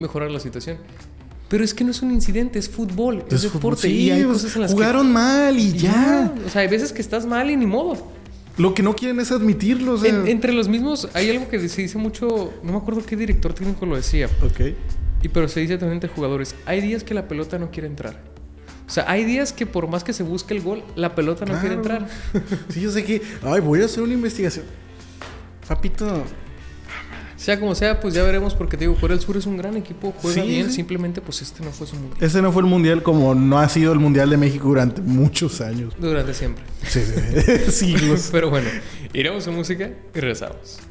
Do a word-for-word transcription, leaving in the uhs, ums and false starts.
mejorar la situación. Pero es que no es un incidente, es fútbol, es, es deporte. Fútbol, sí, y hay cosas en las jugaron que... mal y ya. ya. O sea, hay veces que estás mal y ni modo. Lo que no quieren es admitirlo. O sea... en, entre los mismos, hay algo que se dice mucho, no me acuerdo qué director técnico lo decía. Ok. Y pero se dice también entre jugadores, hay días que la pelota no quiere entrar. O sea, hay días que por más que se busque el gol, la pelota no claro. quiere entrar. Sí, yo sé que, ay, voy a hacer una investigación. Papito... Sea como sea, pues ya veremos, porque te digo, Corea del Sur es un gran equipo, juega sí, bien, sí. simplemente pues este no fue su mundial. Ese no fue el mundial como no ha sido el mundial de México durante muchos años. Durante siempre. Sí, sí. Siglos. Pero bueno, iremos a música y regresamos.